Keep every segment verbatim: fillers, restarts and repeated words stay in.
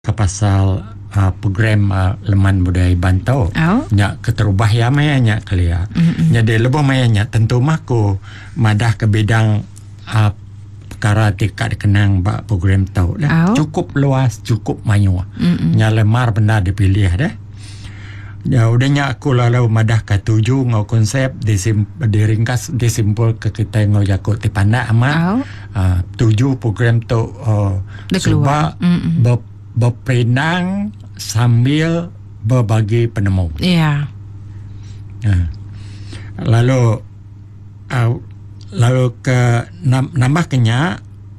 ke pasal uh, program uh, Leman Budaya Bantau. Oh. Nya keterubah ya maya nya kelia. Mm-mm. Nya de lebih maya nya tentu maku madah ke bidang uh, perkara tika dikenang ba program tau dah. Oh. Cukup luas, cukup mayu. Mm-mm. Nya lemar benda dipilih dah. Ya udahnya aku lalu madah ke tujuh ngau konsep disim, diringkas disimpul ke kita ngau jakut tipanda amat. Oh. Uh, tujuh program tu uh, cuba ber, berperinang sambil berbagi penemu. Ya. Uh, lalu uh, lalu ke nam, nambah kenya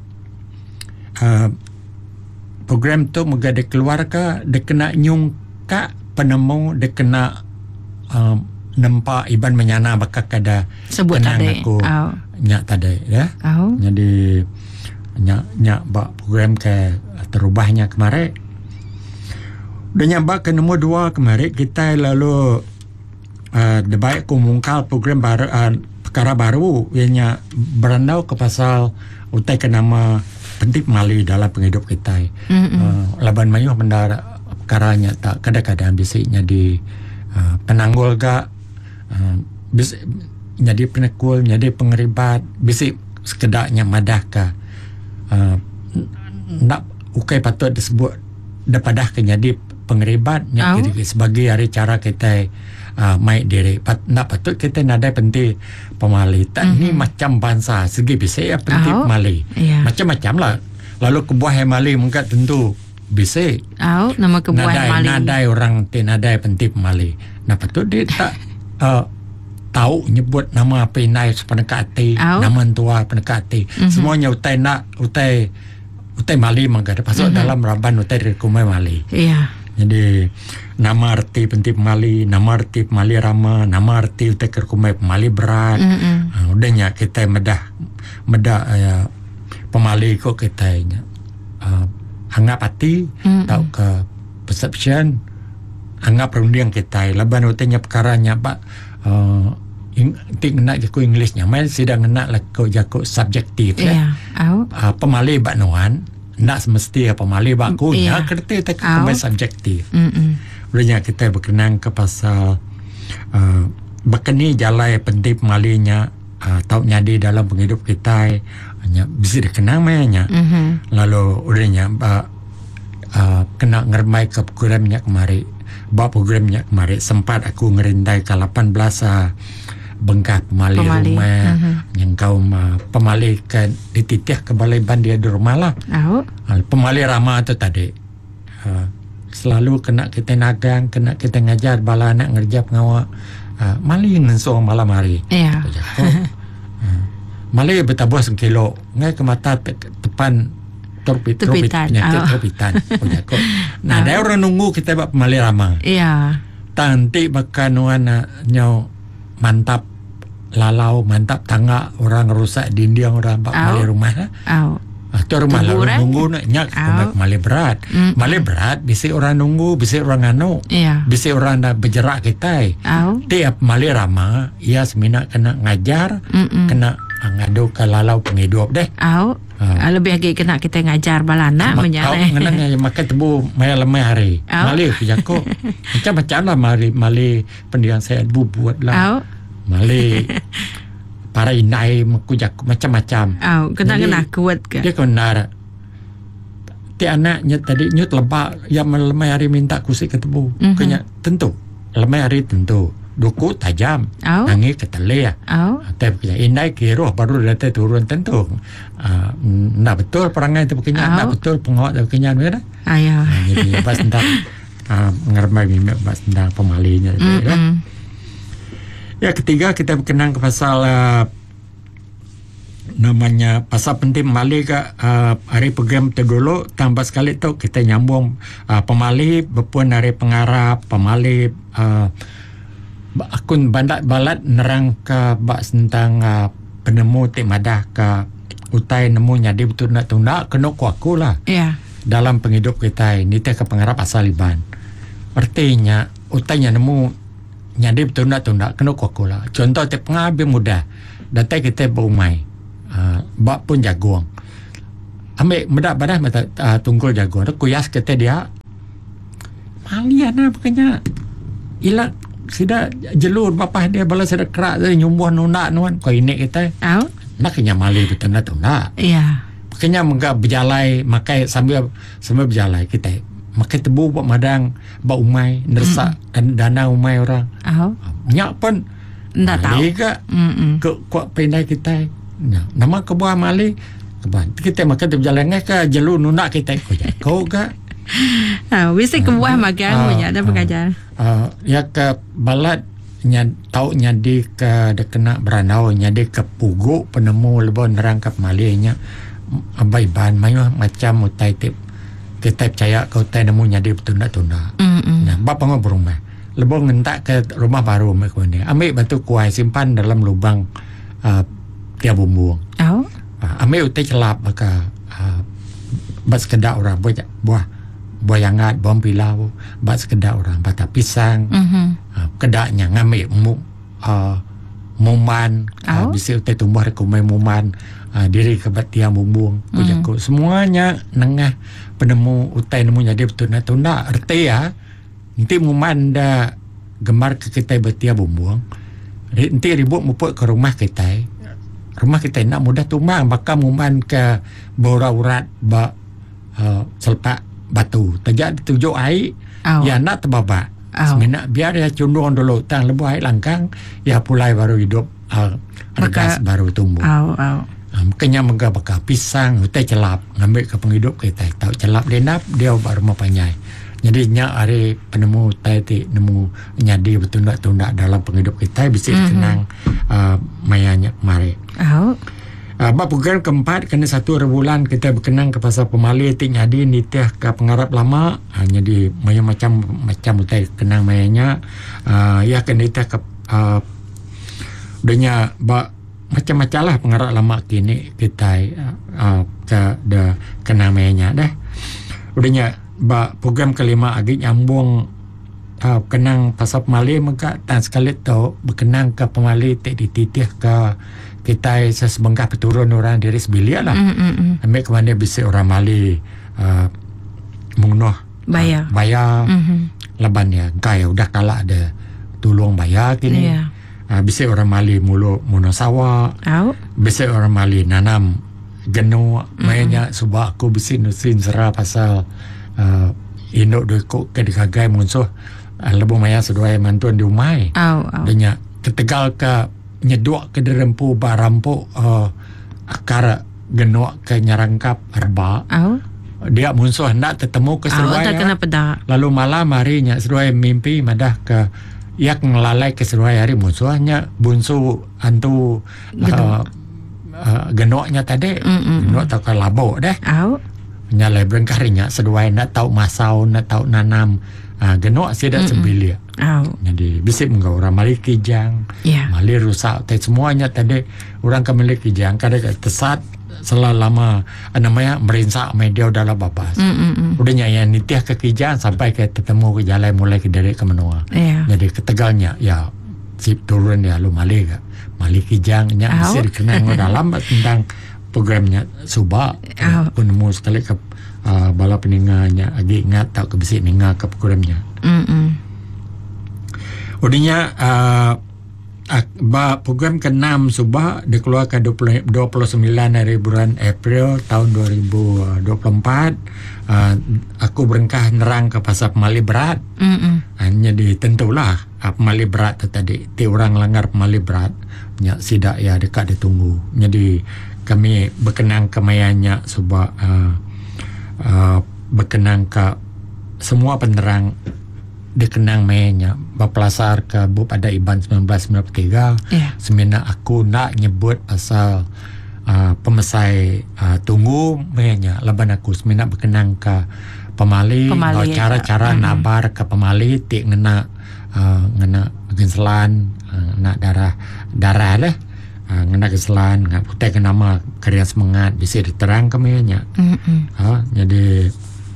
uh, program tu moga dikeluar ke dia kena nyung ka penemu dia kena uh, nampak iban menyana bakal kada Sebut tadi. aku Oh. nyak tadi ya. Oh. Jadi nyak nyak bak program ke terubahnya kemarin. Udah nyabak ke nombor dua kemarin kita lalu uh, debaik ku mungkal program baru uh, perkara baru ianya berandau ke pasal utai ke nama pentip mali dalam penghidup kita. Uh, Laban mayuh benda perkaranya tak kadang-kadang bisiknya di uh, penanggul gak uh, bisik jadi penekul, jadi pengeribat, bisik sekedaknya madah ke uh, nak ukai patut disebut dapadah ke jadi pengeribatnya oh. gitu, sebagai hari cara kita uh, maik diri Pat, nak patut kita nadai penting pemali tak mm-hmm. ni macam bangsa segi bisik ya penting oh. mali yeah. macam-macam lah lalu kebuah yang mali mungkin tentu bisik oh, nama kebuah nadai, mali nadai orang ti nadai penting mali nah patut dia tak uh, tahu nyebut nama apa inai penekati oh. nama tua penekati mm-hmm. semuanya utai nak utai utai mali mangga pasal mm-hmm. dalam raban utai rekumai mali iya yeah. Jadi nama arti penting mali nama arti mali rama nama arti utai rekumai mali berat mm-hmm. uh, udahnya kita medah medah uh, pemali kok kita uh, anggap hati mm-hmm. tahu ke perception anggap perunding kita laban utainya perkaranya pak uh, Ting nak jaku Englishnya main sidang nak lah kau jaku subjektif yeah. uh, uh, pemali bak nuan nak semesti pemali bak kunya yeah. kerti tak kembali subjektif olehnya kita berkenang ke pasal uh, berkeni jalai penting pemalinya uh, tahu nyadi dalam penghidup kita hanya bisa dikenang mainnya mm-hmm. lalu olehnya uh, uh, kena ngermai ke programnya kemari bak programnya kemari sempat aku ngerindai ke lapan belas uh, bengkah pemali, pemali. rumah uh-huh. yang kau uh, pemali ke dititih ke balai bandia di rumah lah oh. uh, pemali ramah tu tadi uh, selalu kena kita nagang kena kita ngajar bala anak ngerja pengawal uh, mali ngenso malam hari yeah. uh, mali bertabuh sekilo ngai ke mata te, tepan torbit torbit penyakit oh. torbitan nah oh. ada orang nunggu kita buat pemali ramah iya yeah. tanti bakanuan uh, nyau mantap lalau mantap tangga orang rusak dinding orang bak mali rumah lah. Oh. Atau rumah lalu nunggu nak nyak oh. mali berat. Mm. Mali berat bisi orang nunggu, bisi orang anu. Yeah. Bisi orang dah bergerak kita. Oh. Tiap mali ramah ia semina kena ngajar, Mm-mm. kena ngadu ke lalau penghidup deh. Oh. Uh. Lebih lagi kena kita ngajar balana menyare. Oh, ngenang makan tebu maya lemai hari. Oh. Mali jago. Macam-macam lah mali mali pendidikan saya buat lah. Oh. Mali para inai makujak macam-macam. Oh, kena-kena kuat ke? Dia kena ti anaknya tadi nyut lebak yang lemai hari minta kursi ketemu. Mm-hmm. Kenya tentu lemai hari tentu duku tajam. Oh. Nangi ketele ya. Oh. Tapi inai kira baru datang turun tentu. Uh, nak betul perangai tu kenya, oh. nak betul pengawat tu kenya mana? Ayah. Nah, jadi pas tentang uh, ngermai mimik pas tentang pemalinya tu ya. Ya ketiga kita berkenang ke pasal uh, namanya pasal penting pemali ke uh, hari program tu dulu tambah sekali tu kita nyambung uh, pemali berpun dari pengarap pemali uh, akun bandat balat nerang ke bak tentang uh, penemu tik madah ke utai nemu nyadi betul nak tunda kena ku aku lah yeah. dalam penghidup kita ini teh ke pengarap asal Iban artinya utainya nemu nyadi betul nak tunda kena kuku lah. Contoh te pengabil muda, datang kita berumai, uh, bak pun jagung. ambil medak badah mata uh, tunggul jago tu kuyas kata dia malian lah makanya ilah sida jelur bapah dia bala sida kerak dia nyumbuh nunak nuan kau ini kita Au. nak kena mali betul nak tu nak Ya. makanya mengga berjalai makai sambil sambil berjalai kita makai tebu buat madang buat umai nersak dan dana umai orang Au. nyak pun Ndak tahu. mali ke Mm-mm. ke kuat pendai kita nah, nama kebuah mali kebuah kita makan tu berjalan ke jalur nunak kita kau kau ke Ha, bisa ke buah makan Ah, punya ada ah. pengajar. uh, ya ke balat nyad, tau nyadi ke de kena beranau nyadi ke pugu penemu lebo nerang ke malinya abai ban mayu macam utai tip kita percaya kau tai nemu nyadi tunda-tunda Mm-mm. nah bapa ngau berumah lebo ngentak ke rumah baru mek ni ambil batu kuai simpan dalam lubang uh, tiap bumbung Au. uh, ambil utai celap maka uh, bas kedak orang buah buah buah yangat bom pilau bas kedak orang bata pisang Mhm. uh, kedaknya ngambil mu uh, muman uh, Oh. bisa utai tumbuh rekomai muman uh, diri ke batia bumbung Mm. mm. semuanya nengah penemu utai nemu jadi betul na tunda erti ya nanti muman da gemar ke kita batia bumbung nanti ribut muput ke rumah kita rumah kita nak mudah tumang bakal muman ke bora urat ba uh, selpak batu tajak tujuk air Au. ya nak terbabak Au. semenak biar dia condong dulu tang lebu air langkang ya pulai baru hidup uh, regas Maka- baru tumbuh Au, au. uh, makanya mengga bakal pisang utai celap ngambil ke penghidup kita tahu celap lenap dia baru mau panyai jadi nyak hari penemu tai ti nemu nyadi bertundak-tundak dalam penghidup kita bisa Mhm. dikenang uh, mayanya mari Au. Uh, program keempat kena satu rebulan kita berkenang ke pasal pemali tik nyadi nitiah ke pengarap lama uh, jadi maya macam macam utai kenang mayanya uh, ya kena nitiah ke uh, udahnya ba macam-macam lah pengarap lama kini kita uh, uh, ke de kenang mayanya dah udahnya ba program kelima agi nyambung uh, kenang pasal pemali maka tan sekali tu berkenang ke pemali tik dititih ke kita sesebenggah peturun orang dari sebilik lah. Mm-mm. Ambil ke mana bisa orang Mali uh, mengunuh Bayar. uh, bayar Mhm. laban ya. Gaya udah kalah ada tolong bayar kini. Ya. Uh, bisa orang Mali mulu muno sawah. Au. Bisa orang Mali nanam genu. Mm-hmm. Mainnya sebab aku bisa nusin serah pasal uh, induk duit ke dikagai musuh. Uh, lebu maya seduai mantuan di umai. Au, au. Danya ketegal ke nyeduk ke derempu barampu uh, akar genuk ke nyarangkap herba Au. dia musuh nak tertemu ke Au, seruai tak kena pedak. lalu malam hari nya seruai mimpi madah ke yak ngelalai ke seruai hari musuhnya bunsu antu uh, uh, genuknya tadi Mm-mm. genuk tak ke labuk deh Au. nya lebreng karinya seruai nak tahu masau nak tahu nanam uh, genuk sida sebilia Au. jadi bisa menggau orang Mali kijang Ya. Mali rusak tadi semuanya tadi orang ke Mali kijang kadang tesat selalu lama namanya merinsak media dalam babas Mm-mm. udahnya yang nitiah ke kijang sampai ke ketemu ke jalan mulai ke dari ke menua Ya. jadi ketegalnya ya sip turun ya lu Mali ke Mali kijang nya Au. bisa dikenang dalam tentang programnya subak Au. penemu sekali ke uh, bala peninggalnya agi ingat tak ke bisi ningal ke programnya Mm-mm. Udahnya uh, uh, ba program keenam subah dikeluarkan dua puluh sembilan hari bulan April tahun dua ribu dua puluh empat. Uh, aku berengkah nerang ke pasal pemali berat. Mm-mm. Hanya ditentulah uh, pemali berat tu tadi. Ti orang langgar pemali berat. Nya sidak ya dekat ditunggu. Jadi kami berkenang ke mayanya subah uh, uh, berkenang ke semua penerang dikenang mayanya berpelasar ke bu pada Iban sembilan belas sembilan puluh tiga. Ya. Semena aku nak nyebut pasal uh, pemesai uh, tunggu mayanya laban aku semena berkenang ke pemali, Pemali, cara-cara ya. nabar ke pemali tik ngena uh, ngena genselan uh, ngena darah darah lah uh, ngena genselan ngena putih ke nama karya semangat bisa diterang ke mayanya. Mm-mm. Ha, jadi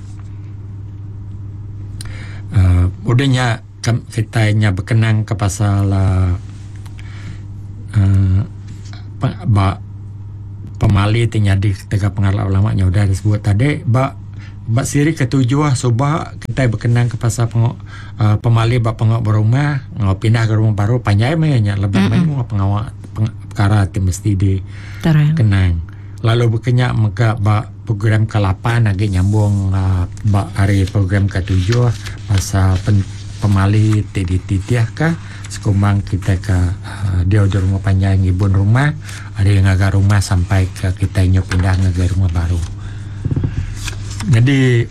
uh, udahnya kita nya berkenang ke pasal uh, uh, pa, ba, pemali terjadi ketika pengarah ulamanya udah disebut tadi bak bak siri ketujuh subah kita berkenan ke pasal pengok uh, pemali bak pengok berumah ngau pindah ke rumah baru panjai mainnya lebar main ngau pengawak peng, perkara ti mesti di Terang. kenang lalu berkenyak maka bak program ke lapan lagi nyambung uh, bak hari program ke tujuh pasal pen, pemali ti dititiah kah sekumang kita ke uh, dia udah rumah panjang ibun rumah ada yang agak rumah sampai ke kita nyo pindah ngagar rumah baru. Jadi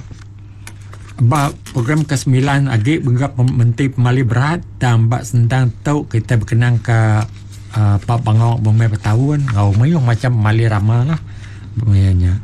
ba program ke sembilan lagi benggap menteri pemali berat dan bak sentang tau kita berkenang ke uh, pak bangau bomai bertahun ngau mayung macam pemali ramah lah bumainya.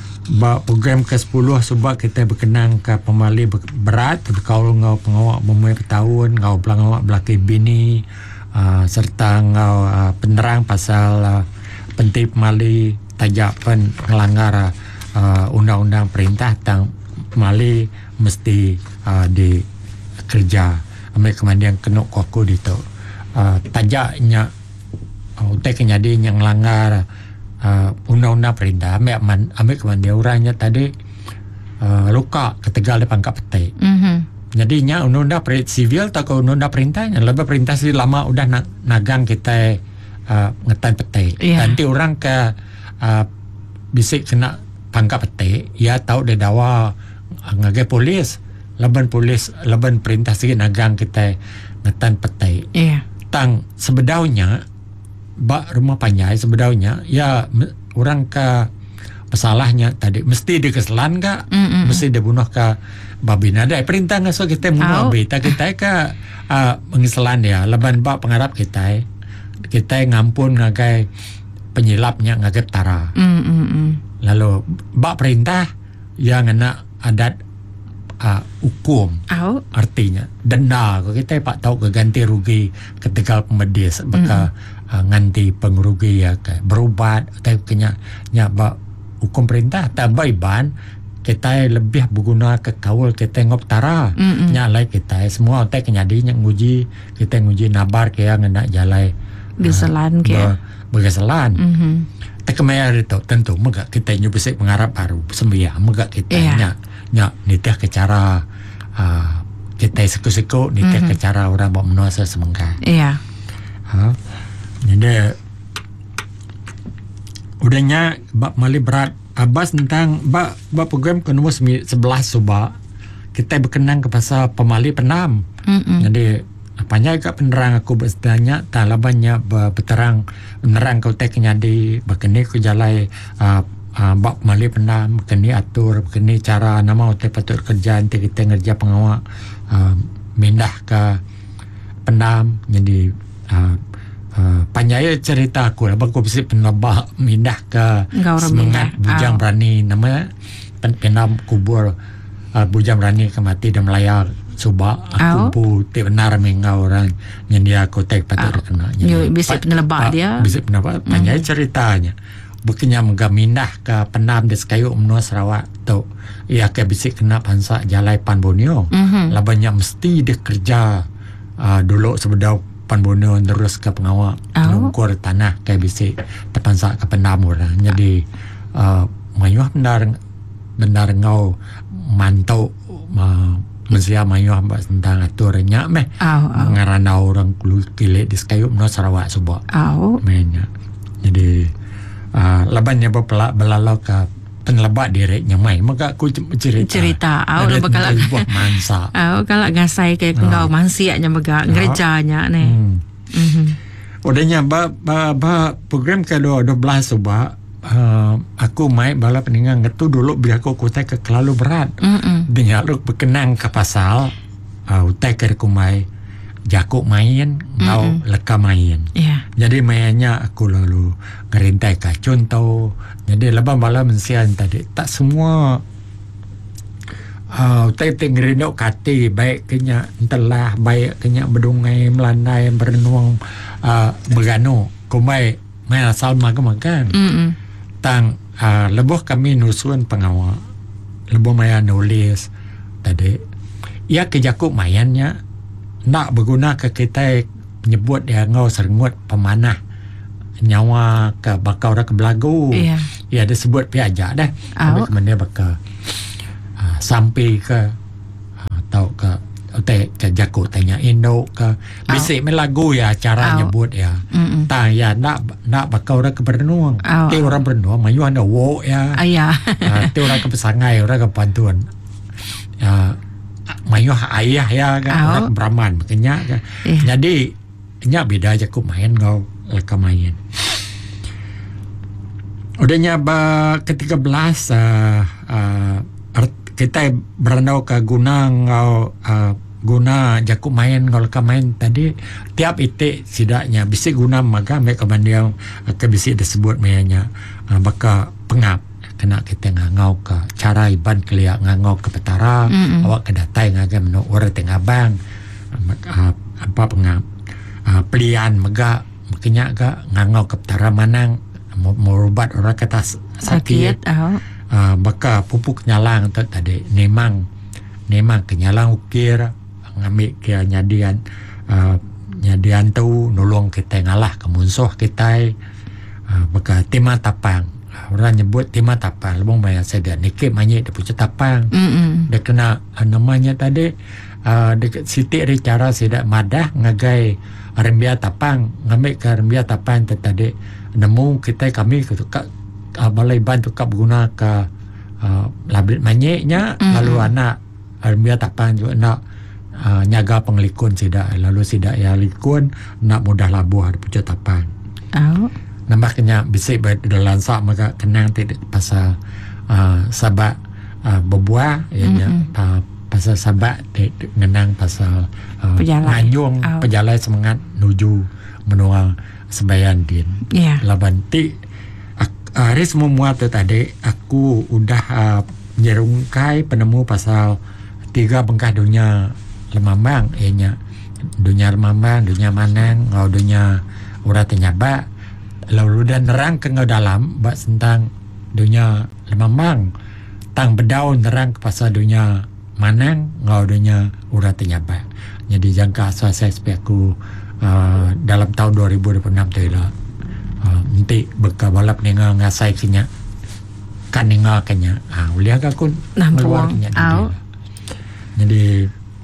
Ba program ke sepuluh sebab kita berkenang ke pemali berat kalau ngau pengawak bomai bertahun ngau belangawak belaki bini uh, serta ngau uh, penerang pasal uh, penting pemali tajak pen melanggar uh, undang-undang perintah tentang pemali mesti uh, di kerja ambil kemudian kena kuku itu uh, tajaknya uh, utai kenyadi yang melanggar uh, undang-undang perintah ambil man, ambil kemudian orangnya tadi uh, luka ketegal di pangkat petai. Mm-hmm. Jadinya undang-undang perintah sivil atau undang-undang perintahnya lebih perintah sih lama udah na, nagang kita uh, ngetan petai. Yeah. Nanti orang ke uh, bisik kena pangkat petai ya tahu dia dawa uh, ngagai polis leban polis leban perintah sih nagang kita ngetan petai. Iya. Tang sebedaunya bak rumah panjai sebedaunya ya orang ke pesalahnya tadi mesti dikeselan ka Mm-mm. mesti dibunuh ka babi nada perintah ngaso kita bunuh Au. babi ta kita ka uh, mengeselan dia leban bak pengarap kita kita ngampun ngagai penyilapnya ngagai tara Mm-mm. lalu bak perintah yang ngena adat uh, hukum Au. artinya denda kalau kita pak tahu keganti rugi ketegal pemedis maka mm. uh, nganti pengerugi ya ke berubat atau kenya nya ba hukum perintah tambah ban kita lebih berguna ke kawal kita ngop tara Mm-mm. nya lai kita semua otak kenyadi nya nguji kita nguji nabar ke yang ngena jalai Geselan ke. uh, bergeselan Mhm. tekemaya itu tentu mega kita nyu bisik mengharap baru sembiah mega kita Iya. nya nya nitih ke cara uh, kita siku-siku nitih Mhm. ke cara orang bawa menuasa semengka Iya. ha jadi udahnya bak mali berat abas tentang bak bak program ke nombor sebelas subak kita berkenang ke pasal pemali penam. Mm-mm. Jadi apanya kat penerang aku bertanya talabannya berterang penerang kau tek nyadi berkeni ku jalai uh, uh, bak mali pendam berkeni atur berkeni cara nama utai patut kerja nanti kita ngerja pengawak uh, mindah ke pendam jadi uh, uh, panjaya cerita aku lah aku bisa penabah mindah ke Engkau orang semangat mindah. bujang Au. berani nama pen pendam kubur uh, bujang berani ke mati dan melayar Suba aku Au. pu ti benar mengau orang yang dia aku tek patut kena. Yo, bisa penelebak dia. Bisa penelebak. Banyak ceritanya. Bukannya mengamindah ke penam des kayu menua Sarawak tu. Ia ke bisik kena pansa jalai Pan Borneo. Mhm. Labanya mesti dia kerja uh, dulu sebedau Pan Borneo terus ke pengawak Au. ngukur tanah ke bisik terpansa ke penam orang. Jadi uh, mayuh benar benar ngau mantau uh, Mesti mayu hamba tentang aturnya meh Au, au. ngarana orang kulu kilik di Sekayu menurut Sarawak sebab Au. mainnya. Jadi uh, labannya berpelak belalau ke penelebak direk nyamai maka aku cerita Cerita. Au, ada lepas kalau- tentang buah mansa. Au, kalau ngasai ke kau mansiaknya mega gerejanya ne. hmm. Mhm. Udahnya ba, ba, ba program ke dua belas sebab uh, aku mai bala peningang itu dulu biar aku kutai ke kelalu berat. Mm-mm. Dia lu berkenang ke pasal uh, utai ke kumai jakuk main ngau Mm-mm. leka main. Iya. Jadi mainnya aku lalu ngerintai ka contoh. Jadi lepas bala mensian tadi tak semua uh, utai te ngerindok kati baik kenya telah baik kenya berdungai melandai berenung uh, begano kumai main asal makan-makan. Mm-mm. Tang uh, lebuh kami nusun pengawal lebuh maya nulis tadi ia kejakuk mayannya nak berguna ke kita nyebut dia ngau seringut pemanah nyawa ke bakau dah ke belagu. Ya. Ya dia sebut piajak dah. Au. Tapi kemudian bakal uh, sampai ke uh, atau ke Utai ke Jaku tanya Indo ke bisik me lagu ya cara Au. nyebut ya. Mm-mm. Ta ya nak nak bakau dah ke Bernuang. Au. Ti orang Bernuang mayu anda wo ya. Ayah. uh, ti orang ke Pesangai orang ke Pantuan. Ya mayu ayah ya kan Au. orang ke Brahman makanya kan. Eh. Jadi nya beda Jaku main kau leka main. Udahnya ba ketiga belas uh, uh, kita berandau ke guna ngau uh, guna Jaku main ngau leka main tadi tiap itik sidaknya bisi guna maga mereka bandiau uh, ke bisi disebut mayanya uh, baka pengap kena kita ngau ke cara iban kelia ngau ke petara Mm-mm. awak ke datai ngaga menu ora tengah bang uh, apa pengap uh, pelian maga makanya ga ngau ke petara manang merubat orang kata sakit, Sakit. Oh. uh, baka pupuk nyalang tu tadi nemang nemang kenyalang ukir ngambil ke nyadian uh, nyadian tu nolong kita ngalah ke musuh kita uh, baka tema tapang orang nyebut tema tapang lebong bayar saya nikip manyik dia punya tapang Mm-mm. dia kena uh, namanya tadi uh, dekat sitik dia cara sedak madah ngagai rembia tapang ngambil ke rembia tapang tu tadi nemu kita kami ke tukak uh, balai ban tukak guna ke uh, labrit manyiknya Mm-mm. lalu anak rembia tapang juga nak uh, nyaga penglikun sidak lalu sidak ya likun nak mudah labuh ada pucuk tapang Oh. nambah kena bisik dalam sak maka kenang tidak pasal uh, sabak uh, berbuah ianya Mm-mm. uh, pasal sabak ngenang pasal uh, Pejalai. nganyung Oh. pejalai semangat menuju menuang sembayan din Ya. laban ti ak- hari semua muat tu tadi aku udah uh, nyerungkai penemu pasal tiga bengkah dunia lemambang ianya dunia lemambang dunia manang ngau dunia urat nyaba lalu dan nerang ke ngau dalam bak tentang dunia lemambang tang bedaun nerang ke pasal dunia manang ngau dunia urat nyaba jadi jangka asal saya supaya aku uh, dalam tahun dua ribu dua puluh enam tu lah uh, nanti bekal balap nenga ngasai kenya kan nenga kenya ah uliah aku Nampuang. kenya Au. jadi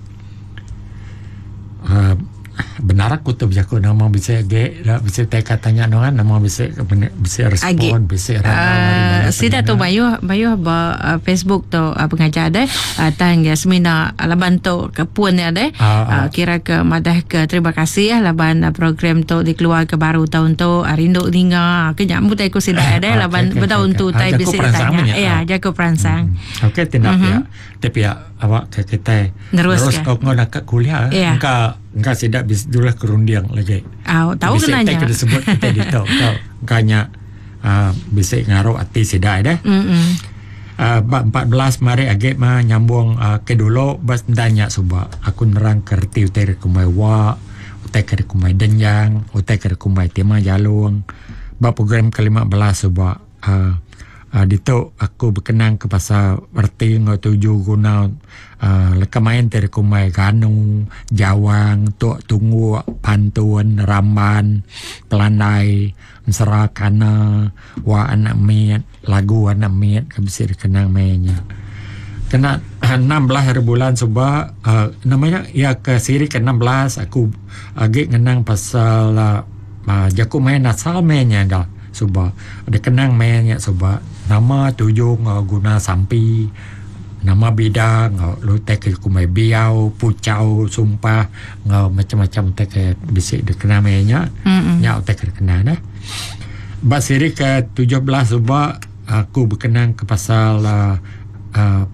uh, benar aku tu bisa aku nama bisa ge dah bisa teka tanya noan nama bisa bisa respon bisa Uh, sida tu bayu bayu ba uh, Facebook tu uh, pengajar deh uh, tang ya semina laban tu ke pun ya deh uh, Ah, ah. kira ke madah ke terima kasih ya laban uh, program tu dikeluar ke baru tahun tu uh, rindu ninga ke nyambut aku sida Ah, deh okay, laban okay, bertahun okay. tu Ah, tai jago bisa peransang tanya punya, ya ah. jago peransang. Okey tindak Mhm. ya tapi ya awak ke kita Nerus terus ke? kau nak ke kuliah Ya. engkau engkau tidak bisa dulu kerundiang lagi Au tahu bisa kenanya. kita disebut kita di tahu kau engkaunya uh, bisa ngaruh hati sidak dah Mm-mm. uh, empat belas mari agak mah nyambung uh, ke dulu bas tanya suba aku nerang kerti utai kumai wa utai ke kumai denjang utai ke kumai tema jalung ba program ke lima belas suba uh, uh, dito aku berkenang ke pasal erti ngau tuju guna uh, leka main dari kumai ganung jawang tok tunggu pantun ramban telandai serakana wa anak miat lagu anak miat ke bisa dikenang mainnya kena enam belas hari bulan sebab uh, namanya ya ke siri ke enam belas aku agak ngenang pasal uh, uh, jaku main asal mainnya dah sebab ada kenang mainnya sebab nama tujuh ngau guna sampi nama bidang ngau lu tek ku mai biau pucau sumpah ngau macam-macam tek bisik dikenang mainnya Mm-mm. nya tek kenang dah basiri ke tujuh belas sebab aku berkenang ke pasal uh, uh,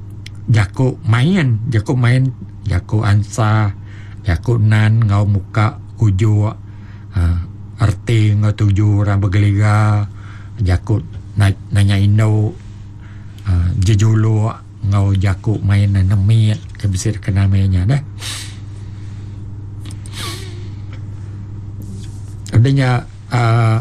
jaku main jaku main jaku ansa jaku nan ngau muka kuju uh, arti ngau tuju orang bergeliga jaku na, nanya indo uh, jejulu ngau jaku main nanamit kebisir kena mainnya dah adanya uh,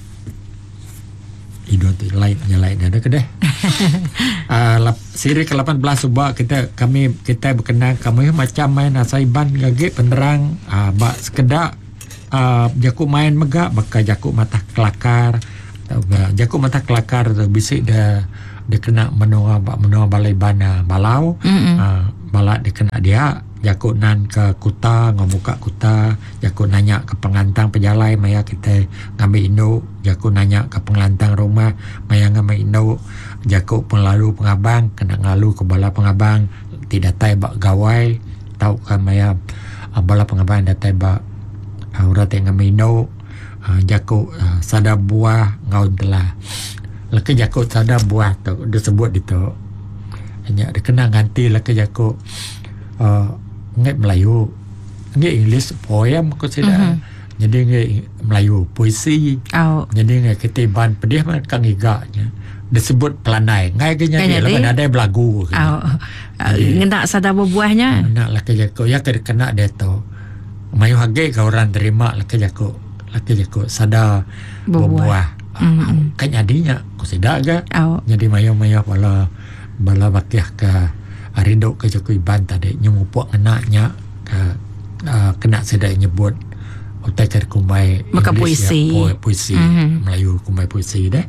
Idon tu lain lain ada ke dah. uh, siri ke lapan belas sebab kita kami kita berkenal kami macam main asaiban gage penerang uh, bak sekedak uh, jaku main megak baka jaku mata kelakar tau ga jaku mata kelakar tu bisik dah dia kena menua menua balai bana balau uh, balak dia kena dia jaku nan ke kuta ngomuka kuta jaku nanya ke pengantang pejalai maya kita ngambil indo jaku nanya ke pengantang rumah maya ngambil indo jaku pelalu pengabang kena ngalu ke bala pengabang tidak tai bak gawai tahu kan maya uh, bala pengabang datai bak uh, urat yang ngambil indo uh, jaku uh, sada buah ngaun telah laki jaku sada buah tu dia sebut itu hanya dia kena ganti laki jaku uh, ngai Melayu ngai English poem ko sida uh-huh. Jadi ngai Melayu puisi oh. Jadi ngai ketiban pedih man kang iganya disebut pelanai ngai ke nyadi lepas ada belagu oh. uh, ngena sada buahnya nak laki jago ya kena dia tu mayu hage ka orang terima laki jago laki jago sada buah mm-hmm. Kan nyadinya ko sida ga oh. Jadi mayu-mayu bala bala bakiah ka arindo ke jaku iban tadi nyumupuk ngenaknya ke uh, kena sedai nyebut utai ker kumbai maka puisi ya, puisi mm-hmm. Melayu kumbai puisi deh.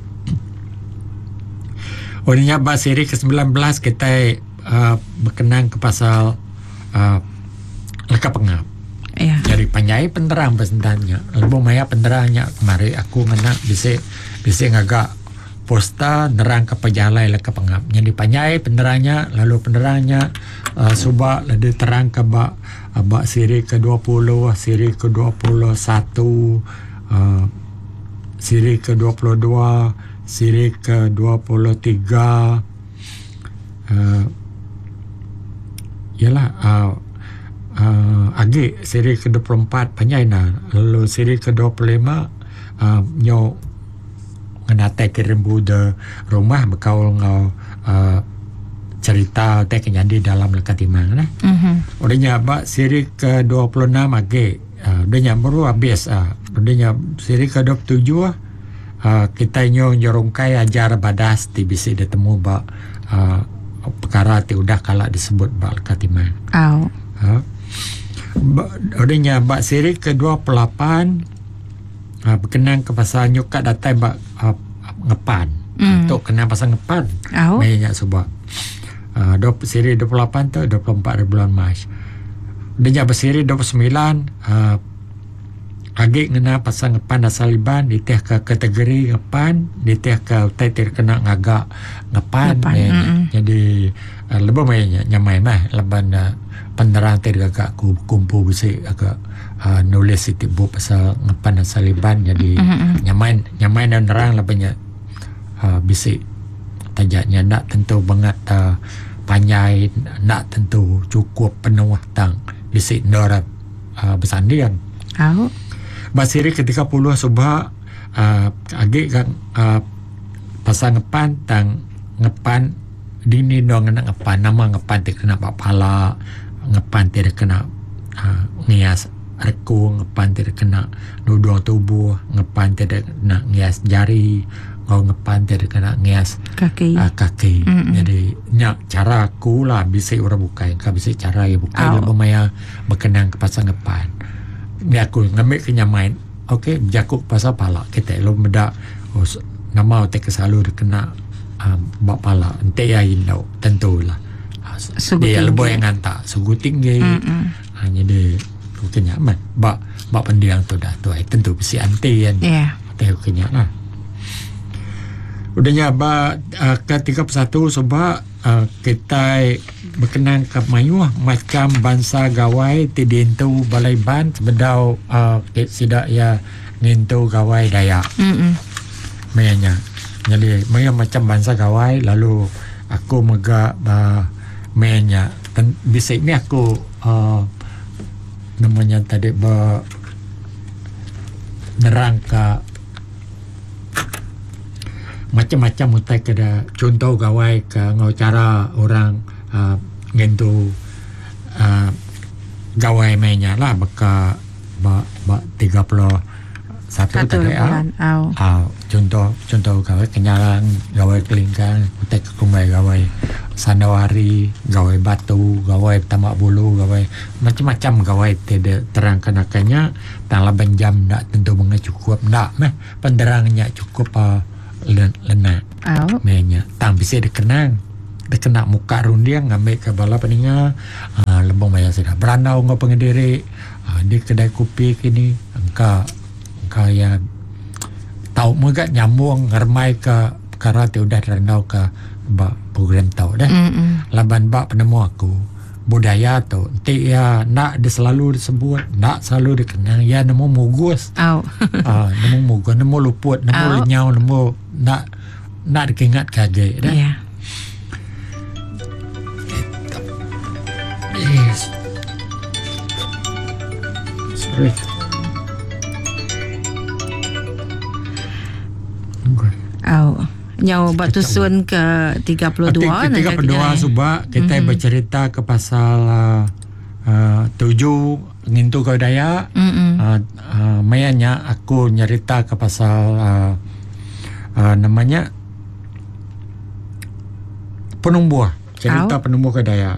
Orangnya bab siri ke sembilan belas kita uh, berkenang ke pasal uh, leka pengap. Yeah. Jadi panjai penterang pesentannya. Lebih maya penterangnya kemari aku ngenak bisa bisa ngagak posta nerang ke pejalai leka pengap. Jadi panjai penerangnya lalu penerangnya uh, subak lalu terang ke bak uh, bak siri ke dua puluh, siri ke dua puluh satu, uh, siri ke dua puluh dua, siri ke dua puluh tiga. Uh, yalah uh, uh, agi siri ke dua puluh empat panjai nah. Lalu siri ke dua puluh lima uh, nyo ngenatai kirim buda rumah berkaul ngau uh, cerita teh kenyadi dalam lekat timang nah. Mm-hmm. Udahnya bak siri ke dua puluh enam age uh, udahnya baru habis uh, udahnya siri ke dua puluh tujuh uh, kita nyo nyorongkai ajar badas ti bisi ditemu bak uh, perkara ti udah kala disebut bak lekat timang. Oh. Uh, udahnya bak siri ke dua puluh delapan uh, berkenang ke pasal nyukat datai bak uh, ngepan mm. Untuk kena pasal ngepan oh. Banyak sebab uh, siri dua puluh lapan tu dua puluh empat bulan Mac dia bersiri dua puluh sembilan uh, agak ngena pasal ngepan dasar liban diteh ke kategori ngepan diteh ke utai terkena ngagak ngepan, ngepan. Mm. Jadi uh, lebih banyak nyamai mah leban uh, penerang tergagak kumpul besi agak uh, nulis itu buku pasal ngepan dan saliban jadi mm-hmm. nyamain nyamain dan nerang lebihnya uh, bisi tajaknya nak tentu banget uh, panjai nak tentu cukup penuh tang bisi norat uh, besandian oh. Basiri ke tiga puluh subha uh, agak kan uh, pasal ngepan tang ngepan dini dong nak ngepan nama ngepan terkena pala ngepan tidak kena uh, ngias reku, ngepan tidak kena nudung tubuh, ngepan tidak kena ngias jari, ngau ngepan tidak kena ngias kaki. Uh, kaki. Mm-hmm. Jadi nyak cara aku lah bisa orang bukai, kau bisa cara ya bukai oh. Lebih maya berkenang ke pasal ngepan. Ni aku ngambil kenyamain. Okey, jakuk pasal pala kita lo beda oh, nama otak selalu kena uh, bak pala. Ente ya ilau tentulah. Sugu dia tinggi. Lebih yang hantar sugu tinggi ha, jadi kenyaman bak bak pendiang tu dah tu tentu besi anti kan yeah. Tengok kenyaman udahnya bak uh, ke tiga puluh satu sebab uh, kita berkenang ke mayuh macam bangsa gawai tidintu balai ban sebedau uh, sidak ya ngintu gawai Dayak mayanya jadi maya macam bangsa gawai lalu aku megak uh, mainnya dan bisa ini aku uh, namanya tadi ber nerangka macam-macam mutai kada contoh gawai ke ngau cara orang uh, ngentu uh, gawai mainnya lah baka ba, ba tiga puluh satu, Satu tak ada. bulan. Au. Ah, contoh contoh gawe kenyalang, gawe kelingkang, utek kumai gawe sanawari, gawe batu, gawe tamak bulu, gawe macam-macam gawe tidak terangkan akannya dalam jam tak tentu menga cukup nak meh penerangnya cukup uh, lenak Au. mehnya tang bisa dikenang dikenang muka rundiang ngambil ke bala peninga uh, lebong maya sudah berandau ngau pengediri uh, di kedai kopi kini engka engka ya tahu mugat nyambung ngermai ke perkara tu udah rendau ke ba program tahu dah Mm-mm. laban bak penemu aku budaya tu nanti ya nak dia selalu disebut nak selalu dikenang ya nemu mugus Au. ah nemu mugus nemu luput nemu Au. lenyau nemu nak nak diingat kage dah Ya. yes sorry okay. Au. Nyau batu sun ke tiga puluh dua Ketika berdua subak kita mm-hmm. bercerita ke pasal uh, uh, tujuh ngintu kau daya Mm-mm. uh, uh, mayanya aku nyerita ke pasal uh, uh, namanya penumbuh cerita Au. penumbuh kau daya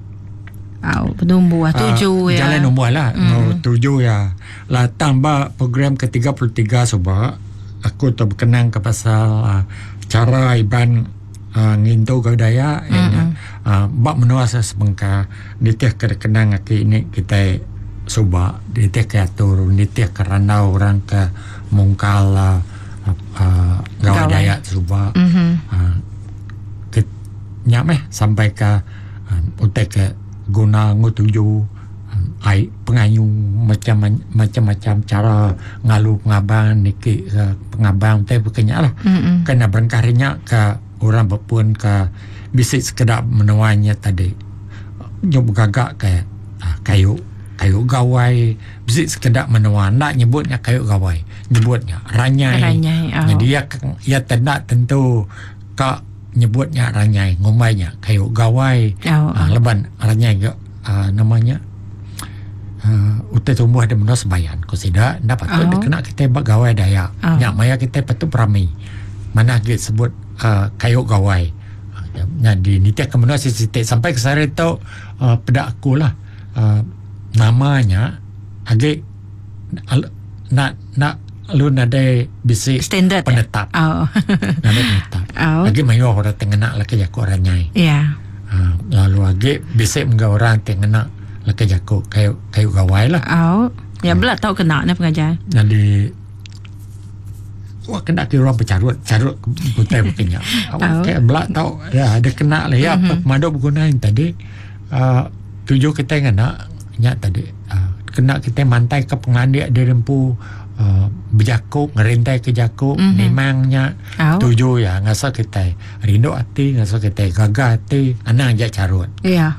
Au, penumbuh tujuh uh, ya. jalan numbuh lah mm. no, tujuh ya lah tambah program ke tiga puluh tiga subak aku tu berkenang ke pasal uh, cara iban uh, ngintu kau daya mm-hmm. uh, bak menua sebengka nitih kenang aki ini kita subak nitih ke atur nitih ke randau orang ke mungkal uh, uh, gawai daya subak Mm-hmm. uh, ke, nyameh sampai ke uh, utek ke guna ngutuju ai pengayung macam macam-macam cara ngalu pengabang niki uh, pengabang teh bukannya lah Mm-mm. kena berkarinya ke orang berpun ke bisik sekedar menuanya tadi nyob gagak ke uh, kayu kayu gawai bisik sekedar menua nak nyebutnya kayu gawai nyebutnya ranyai, Ranyai, oh. jadi ya ya tidak tentu kak nyebutnya ranyai ngomainya kayu gawai Oh, uh, leban ranyai uh, namanya Uh, utai tumbuh ada menua sembayan kau tidak dapat Oh. tu kena kita buat gawai daya Oh. nyak maya kita patut berami mana kita sebut uh, kayu gawai uh, jadi ni tiap ke menua sisi sampai ke sari tu uh, pedak aku lah uh, namanya agi al- nak nak lu nade bisi Standard penetap ya? Oh. nade penetap Oh. agi mayu orang tengena laki jaku orangnya Ya. uh, lalu agi bisi mga orang tengena laki jaku kayu kayu gawai lah. Au. Ya belak tahu kena ni pengajar. Jadi wah kena kira orang bercarut carut kutai bukannya. Oh. Kayak belak tahu dah ada kena lah ya apa madu bergunain tadi uh, tujuh kita kena nyak tadi uh, kena kita mantai ke pengandik dia rempu uh, berjakuk ngerintai ke jakuk Mm-hmm. memangnya Au. tujuh ya ngasa kita rindu hati ngasa kita gagah hati anak aja carut. Ya.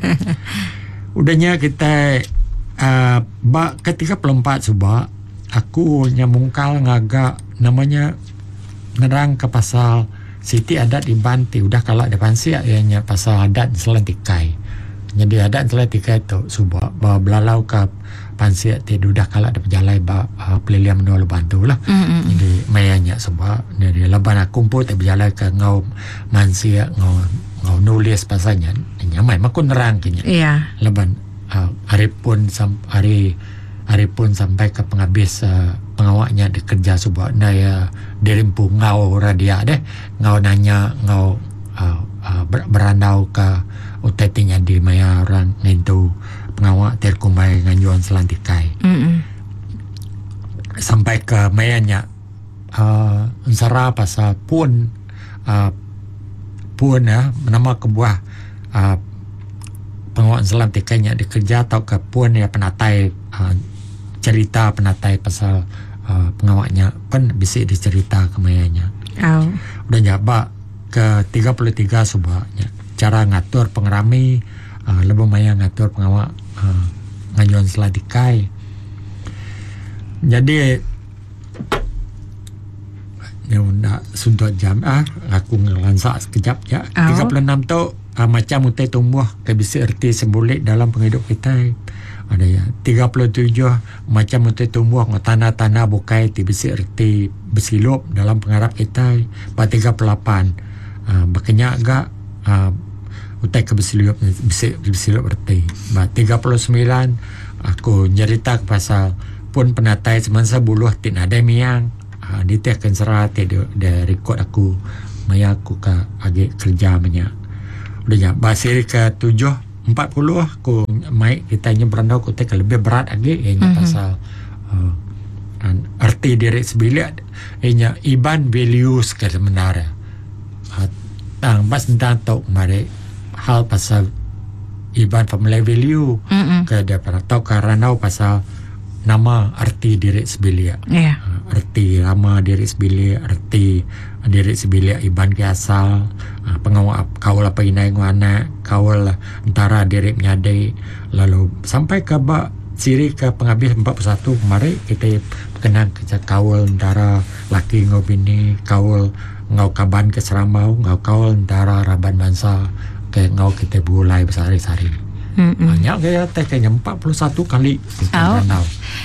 Udahnya kita uh, bak ke tiga puluh empat subak aku nyamungkal ngagak namanya nerang ke pasal siti adat di Banti udah kalau ada pansi ianya pasal adat Selantikai. Jadi adat Selantikai tu subak bawa belalau ke pansi ti udah kalau ada pejalai ba uh, pelilian menua bantu lah. Mm-mm. Jadi mayanya sebab dari leban aku pun tak berjalan ke ngau mansia ngau ngau nulis pasalnya nyamai makun nerang kinya. Ya. Leban uh, hari pun sam, hari hari pun sampai ke penghabis uh, pengawaknya dikerja sebuah daya dirimpu ngau radia deh ngau nanya ngau uh, uh, ber, berandau ke utetinya di maya orang ngintu pengawak terkumbai nganjuan Selantikai Mm-mm. sampai ke mayanya uh, nsara pasal pun uh, pun ya nama kebuah uh, pengawak Selantikainya dikerja atau ke pun ya penatai uh, cerita penatai pasal uh, pengawaknya pun bisa dicerita ke mayanya. Au. Udah jabak ke tiga puluh tiga subaknya cara ngatur pengerami uh, lebih maya ngatur pengawak uh, ngajuan Selantikai. Jadi ni nak suntuk jam ah aku ngelansak sekejap ya. Au. tiga puluh enam tu uh, macam utai tumbuh ke bisa erti sembulik dalam penghidup kita. Ada ya tiga puluh tujuh macam utai tumbuh ng tanah-tanah bukai ti bisa erti bersilup dalam pengharap kita. Pa tiga puluh lapan uh, berkenyak gak uh, utai ke bersilup bisa bersilup erti. Ba tiga puluh sembilan aku nyerita pasal pun penatai semasa buluh tin ada miang. Uh, dia akan serah dia dia rekod aku maya aku ke agi kerja banyak. Udah ya basir ke tujuh empat puluh aku mai kita nya berandau aku tak lebih berat lagi ianya mm-hmm. pasal uh, arti diri sebilik ianya iban values ke sebenarnya. Uh, tang pas tentang tok mari hal pasal iban family value mm-hmm. ke dia pernah tahu karena pasal nama arti diri sebilik. Yeah. Uh, arti nama diri sebilik, arti diri sebilik iban ke asal, uh, pengawal kawal apa inai ngana, kawal antara diri menyadai, lalu sampai ke bak siri ke penghabis empat puluh satu kemarin kita kenang ke kawal antara laki ngau bini, kawal ngau kaban ke seramau, ngau kawal antara raban bangsa ke ngau kita bulai bersari-sari. Banyak gaya teh kayaknya empat puluh satu kali kita tahu.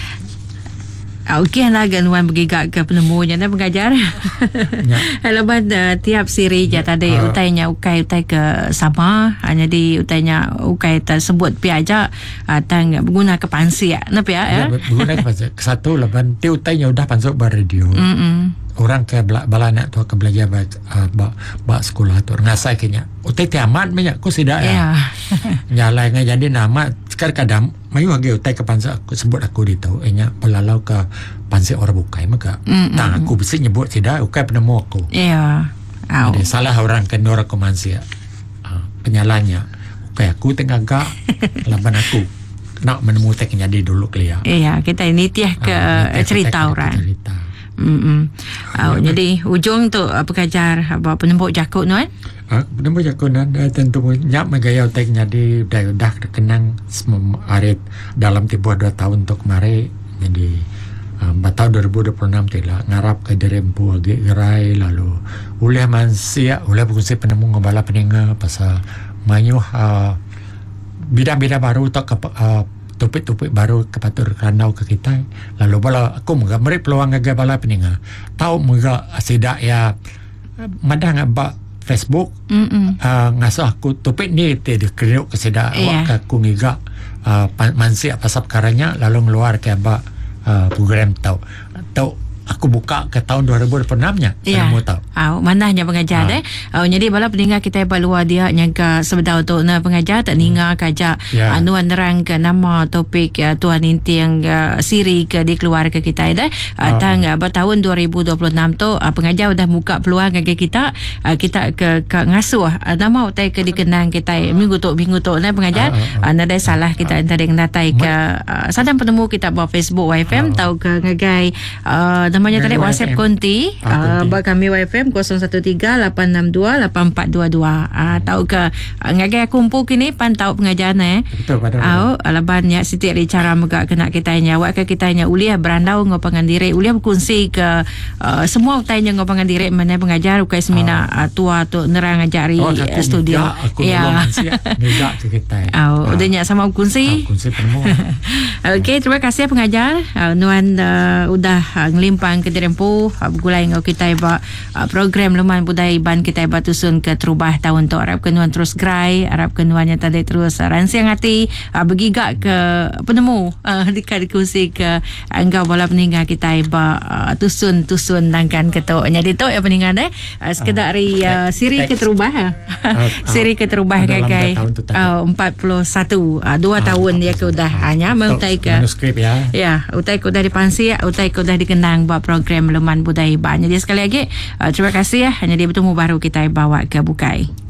Okey lah ganuan bergigak ke penemunya dan pengajar. Ya. Halaman uh, tiap siri je tadi uh, utainya ukai utai ke sama hanya di utainya ukai tersebut pi aja uh, tang guna ke pansi ya. Napa ya? Ya guna ke pansi. Satu laban ti utainya udah pansuk bar radio. Mm-mm. Orang ke bala nak tu ke belajar ba uh, ba, ba sekolah tu ngasai kenya. Utai ti amat banyak ku sidak ya. Yeah. Nyalai ngai jadi nama kadang-kadang mayu age utai ke pansa aku sebut aku di tahu enya pelalau ke pansi orang bukai maka tang aku bisa nyebut tidak ukai penemu aku. Iya. Yeah. Jadi salah orang ke nora ke mansia. Uh, penyalahnya ukai aku tengah gak laban aku nak menemu teknya di dulu kelia. Iya, kita ini tiah ke uh, cerita orang. Cerita. Hmm. Oh, ya, jadi ujung tu apa kajar apa penembuk jakut tu kan? Ah, penembuk jakut nan tentu nyap megaya teknya di dah dah kenang arit dalam tiba dua tahun untuk kemari. Jadi um, tahun dua ribu dua puluh enam tu lah ngarap ke derempu agi gerai lalu oleh mansia oleh berfungsi penemu ngabala peninga pasal mayuh uh, bidang-bidang baru tak ke uh, topik-topik baru kepatur ranau ke kita lalu bala aku mga meri peluang ngaga bala peninga tahu mga sidak ya madang ba Facebook uh, ngasah aku topik ni te de kriuk ke sidak yeah. Awak aku ngiga uh, mansi pasal perkaranya lalu ngeluar ke ba uh, program tahu tahu aku buka ke tahun dua ribu dua puluh enam nya ya. Mau tahu oh, manahnya pengajar ha. eh oh, jadi bala pendengar kita balua dia nyaga sebetul tu na pengajar tak ninga kaja ya. Anuan nerang ke nama topik uh, tuan inti yang uh, siri ke di keluarga kita dah uh, tang uh, tahun dua ribu dua puluh enam tu uh, pengajar dah buka peluang ke kita uh, kita ke, ke ngasuh uh, nama utai ke dikenang kita minggu tu minggu tu na pengajar uh, uh, uh, nada salah kita uh, tadi ngatai ke uh, sadang penemu kita bawa Facebook Y F M uh, tahu ke ngagai uh, namanya tadi WhatsApp konti uh, bak kami Y F M kosong satu tiga lapan enam dua lapan empat dua dua uh, tahu ke uh, ngagai kumpul kini pantau pengajaran eh betul pada au alaban ya siti ada cara megak kena kitanya awak ke kitanya uliah berandau ngopangan diri uliah berkongsi ke uh, semua utainya ngopangan diri mana pengajar ukai semina uh, tua tu nerang ngajari oh, uh, studio ya juga ke kita au uh, udahnya sama berkongsi berkongsi penemu okey terima kasih pengajar uh, nuan uh, udah uh, ngelimpang ke dirempu uh, bergulai ngau kita iba uh, program leman budaya ban kita iba tusun ke terubah tahun tu harap kenuan terus gerai harap kenuannya tadi terus uh, ransiang hati uh, bergigak ke penemu uh, dikasi ke engkau bola peninggal kita iba uh, tusun tusun dangkan ketuk jadi tu ya peninggal deh uh, sekedar dari uh, siri ke terubah uh, siri ke terubah kai uh, empat puluh satu uh, dua uh, tahun dia ke udah hanya mengutai ke manuskrip ya ya utai ke udah dipansi utai ke udah dikenang buat program Leman Budaya Iban. Jadi sekali lagi uh, terima kasih ya hanya dia bertemu baru kita bawa ke Bukai.